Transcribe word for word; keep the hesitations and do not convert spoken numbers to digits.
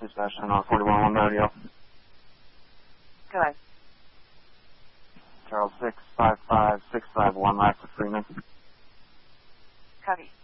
Dispatch on forty-one one radio. Good. Charles six five five six five one, last to Freeman. Copy.